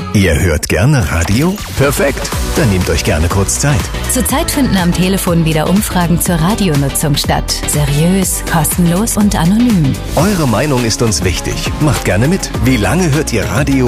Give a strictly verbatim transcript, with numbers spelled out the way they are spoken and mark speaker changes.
Speaker 1: Ihr hört gerne Radio? Perfekt, dann nehmt euch gerne kurz Zeit.
Speaker 2: Zurzeit finden am Telefon wieder Umfragen zur Radionutzung statt. Seriös, kostenlos und anonym.
Speaker 1: Eure Meinung ist uns wichtig. Macht gerne mit. Wie lange hört ihr Radio?